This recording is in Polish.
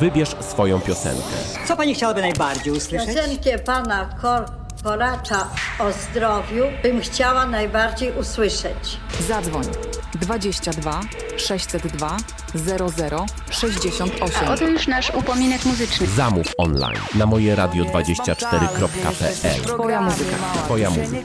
Wybierz swoją piosenkę. Co pani chciałaby najbardziej usłyszeć? Piosenkę pana Koracza o zdrowiu bym chciała najbardziej usłyszeć. Zadzwoń 22 602 00 68. A oto już nasz upominek muzyczny. Zamów online na mojeradio24.pl. Twoja muzyka. Twoja muzyka.